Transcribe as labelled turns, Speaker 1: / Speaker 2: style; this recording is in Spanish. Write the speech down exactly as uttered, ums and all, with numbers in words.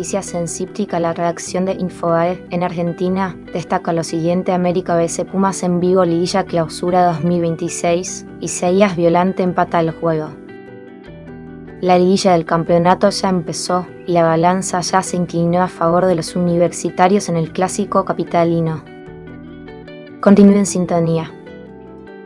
Speaker 1: noticias en Cíptica, la redacción de Infobae en Argentina destaca lo siguiente: América B C Pumas en vivo, liguilla clausura dos mil veintiséis, Isaías Violante empata el juego. La liguilla del campeonato ya empezó y la balanza ya se inclinó a favor de los universitarios en el clásico capitalino. Continúe en sintonía.